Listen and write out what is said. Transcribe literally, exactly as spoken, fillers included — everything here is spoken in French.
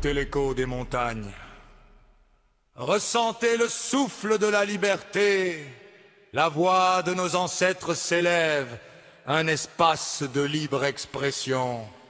Écoutez l'écho des montagnes. Ressentez le souffle de la liberté. La voix de nos ancêtres s'élève, un espace de libre expression.